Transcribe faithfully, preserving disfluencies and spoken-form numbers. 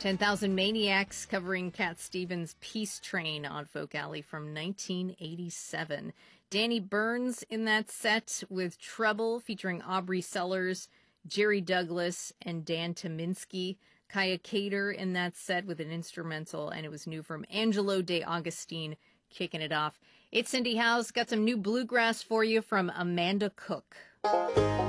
ten thousand Maniacs covering Cat Stevens' Peace Train on Folk Alley from nineteen eighty-seven. Danny Burns in that set with Trouble featuring Aubrey Sellers, Jerry Douglas, and Dan Tominski. Kaya Cater in that set with an instrumental, and it was new from Angelo De Augustine kicking it off. It's Cindy House. Got some new bluegrass for you from Amanda Cook.